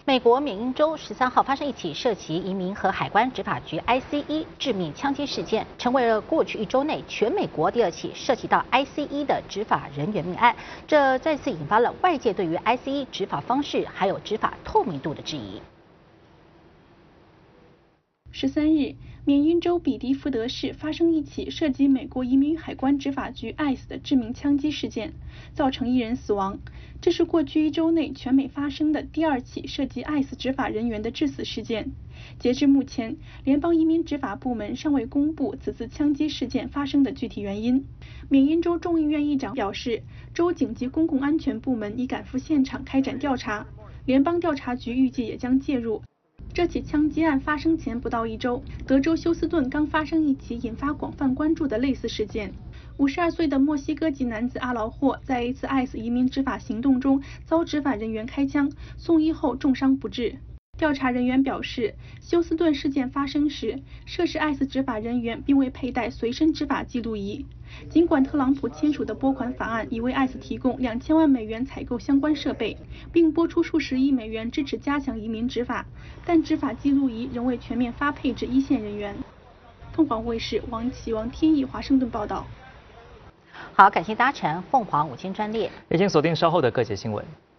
美国缅因州13号发生一起涉及移民和海关执法局 ICE 致命枪击事件，成为了过去1周内全美国第2起涉及到 ICE 的执法人员命案。这再次引发了外界对于 ICE 执法方式还有执法透明度的质疑。 13日，缅因州比迪福德市发生一起涉及美国移民与海关执法局 ICE 的致命枪击事件，造成1人死亡。这是过去1周内全美发生的第2起涉及 ICE 执法人员的致死事件。截至目前，联邦移民执法部门尚未公布此次枪击事件发生的具体原因。缅因州众议院议长表示，州警及公共安全部门已赶赴现场开展调查，联邦调查局预计也将介入。这起枪击案发生前不到1周，德州休斯顿刚发生一起引发广泛关注的类似事件。52岁的墨西哥籍男子阿劳霍在一次 ICE 移民执法行动中遭执法人员开枪，送医后重伤不治。调查人员表示，休斯顿事件发生时，涉事 ICE 执法人员并未佩戴随身执法记录仪。尽管特朗普签署的拨款法案已为 ICE 提供2000万美元采购相关设备，并拨出数十亿美元支持加强移民执法，但执法记录仪仍未全面发配至一线人员。凤凰卫视王启、王天意华盛顿报道。 好，感谢搭乘凤凰午间专列， 也请锁定稍后的各节新闻。